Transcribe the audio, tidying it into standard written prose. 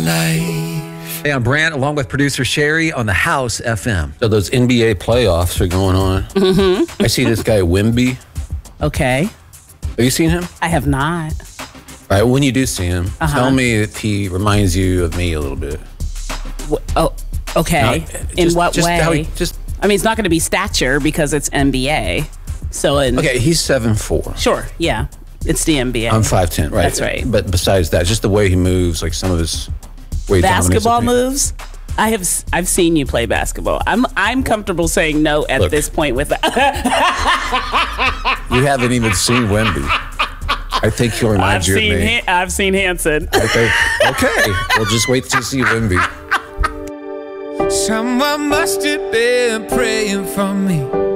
Hey, I'm Brant, along with producer Sherry on the House FM. So those NBA playoffs are going on. Mm-hmm. I see this guy, Wemby. Okay. Have you seen him? I have not. All right, when you do see him, tell me if he reminds you of me a little bit. Oh, okay. In what way? I mean, it's not going to be stature because it's NBA. Okay, he's 7'4". Sure, yeah. It's the NBA. I'm 5'10", right? That's right. But besides that, just the way he moves, like some of his way basketball moves. I've seen you play basketball. I'm comfortable saying no at this point with that. You haven't even seen Wemby. I think he'll remind you of me. I've seen Hanson. Okay. We'll just wait to see Wemby. Someone must have been praying for me.